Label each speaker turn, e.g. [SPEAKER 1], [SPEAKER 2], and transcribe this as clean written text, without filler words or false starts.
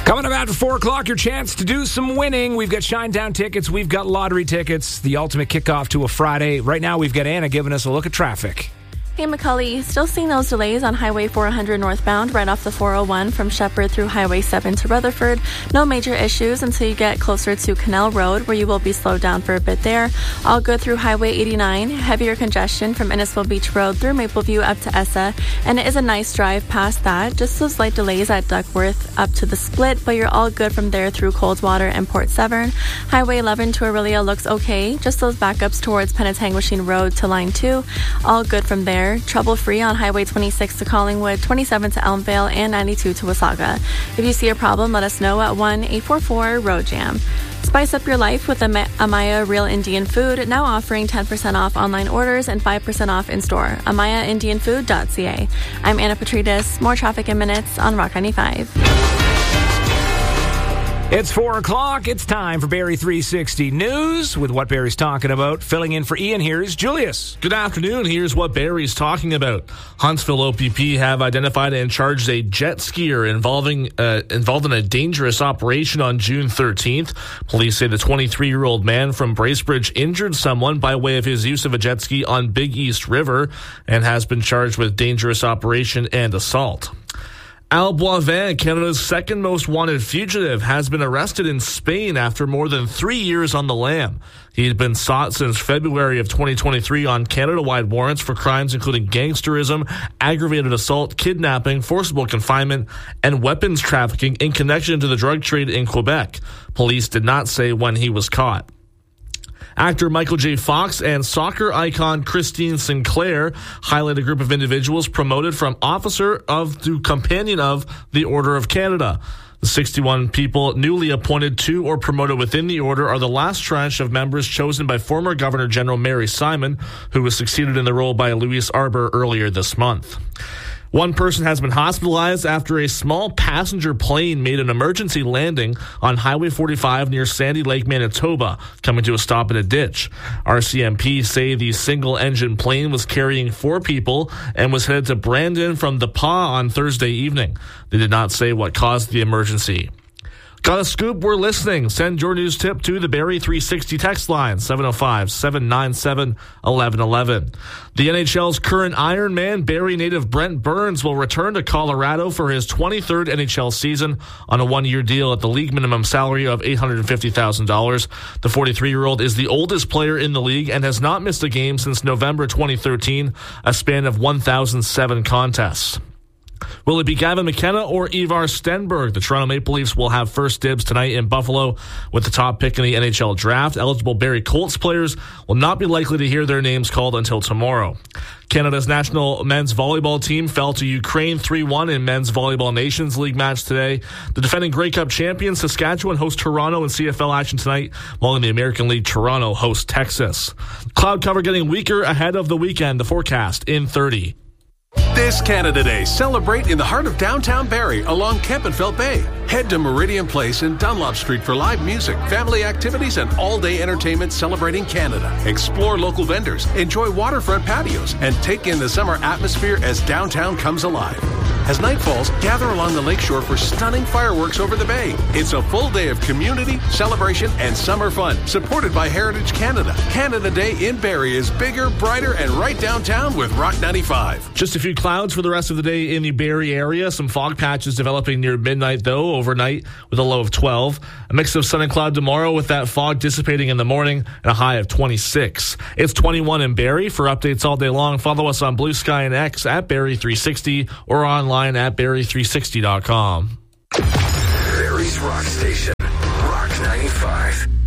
[SPEAKER 1] Coming up after 4 o'clock, your chance to do some winning. We've got Shinedown tickets. We've got lottery tickets. The ultimate kickoff to a Friday. Right now, we've got Anna giving us a look at traffic.
[SPEAKER 2] Hey, McCully, still seeing those delays on Highway 400 northbound right off the 401 from Shepherd through Highway 7 to Rutherford. No major issues until you get closer to Canal Road, where you will be slowed down for a bit there. All good through Highway 89. Heavier congestion from Innisfil Beach Road through Mapleview up to Essa. And it is a nice drive past that. Just those slight delays at Duckworth up to the Split, but you're all good from there through Coldwater and Port Severn. Highway 11 to Orillia looks okay. Just those backups towards Penetanguishene Road to Line 2. All good from there. Trouble-free on Highway 26 to Collingwood, 27 to Elmvale, and 92 to Wasaga. If you see a problem, let us know at 1-844-ROAD-JAM. Spice up your life with Amaya Real Indian Food, now offering 10% off online orders and 5% off in store. AmayaIndianFood.ca. I'm Anna Petridis. More traffic in minutes on Rock 95.
[SPEAKER 1] It's 4 o'clock. It's time for Barrie 360 News with what Barrie's talking about. Filling in for Ian, here's Julius.
[SPEAKER 3] Good afternoon. Here's what Barrie's talking about. Huntsville OPP have identified and charged a jet skier involved in a dangerous operation on June 13th. Police say the 23-year-old man from Bracebridge injured someone by way of his use of a jet ski on Big East River and has been charged with dangerous operation and assault. Al Boivin, Canada's second most wanted fugitive, has been arrested in Spain after more than 3 years on the lam. He had been sought since February of 2023 on Canada-wide warrants for crimes including gangsterism, aggravated assault, kidnapping, forcible confinement, and weapons trafficking in connection to the drug trade in Quebec. Police did not say when he was caught. Actor Michael J. Fox and soccer icon Christine Sinclair highlight a group of individuals promoted from officer of to companion of the Order of Canada. The 61 people newly appointed to or promoted within the order are the last tranche of members chosen by former Governor General Mary Simon, who was succeeded in the role by Louise Arbour earlier this month. One person has been hospitalized after a small passenger plane made an emergency landing on Highway 45 near Sandy Lake, Manitoba, coming to a stop in a ditch. RCMP say the single-engine plane was carrying 4 people and was headed to Brandon from The Pas on Thursday evening. They did not say what caused the emergency. Got a scoop? We're listening. Send your news tip to the Barrie 360 text line, 705-797-1111. The NHL's current Iron Man, Barrie native Brent Burns, will return to Colorado for his 23rd NHL season on a 1-year deal at the league minimum salary of $850,000. The 43-year-old is the oldest player in the league and has not missed a game since November 2013, a span of 1,007 contests. Will it be Gavin McKenna or Ivar Stenberg? The Toronto Maple Leafs will have first dibs tonight in Buffalo with the top pick in the NHL draft. Eligible Barrie Colts players will not be likely to hear their names called until tomorrow. Canada's national men's volleyball team fell to Ukraine 3-1 in men's volleyball Nations League match today. The defending Grey Cup champions Saskatchewan host Toronto in CFL action tonight, while in the American League, Toronto hosts Texas. Cloud cover getting weaker ahead of the weekend. The forecast in 30.
[SPEAKER 4] This Canada Day, celebrate in the heart of downtown Barrie along Kempenfelt Bay. Head to Meridian Place in Dunlop Street for live music, family activities, and all-day entertainment celebrating Canada. Explore local vendors, enjoy waterfront patios, and take in the summer atmosphere as downtown comes alive. As night falls, gather along the lakeshore for stunning fireworks over the bay. It's a full day of community, celebration, and summer fun, supported by Heritage Canada. Canada Day in Barrie is bigger, brighter, and right downtown with Rock 95.
[SPEAKER 3] Just a few clouds for the rest of the day in the Barrie area. Some fog patches developing near midnight, though, overnight with a low of 12. A mix of sun and cloud tomorrow with that fog dissipating in the morning and a high of 26. It's 21 in Barrie. For updates all day long, follow us on Blue Sky and X at Barrie360 or online at Barrie360.com.
[SPEAKER 5] Barrie's Rock Station, Rock 95.